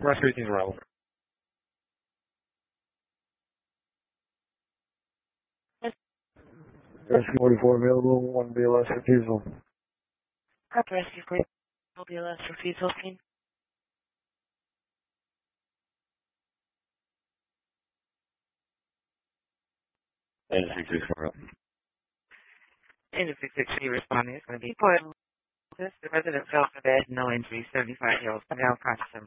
Rescue team route. Rescue 44 available, 1 BLS refusal. Rescue 44 BLS refusal team. And 664. And the 660 responding is going to be for the resident fell for bed, no injuries, 75 years, now conscious.